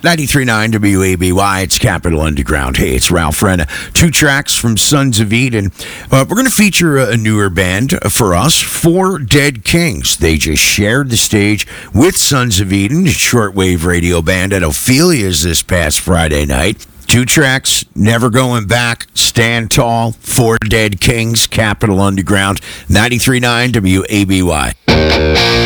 93.9 WABY, it's Capital Underground. Hey, it's Ralph Renna. 2 tracks from Sons of Eden. We're going to feature a newer band for us, Four Dead Kings. They just shared the stage with Sons of Eden, a shortwave radio band at Ophelia's this past Friday night. 2 tracks, Never Going Back, Stand Tall, Four Dead Kings, Capital Underground, 93.9 WABY.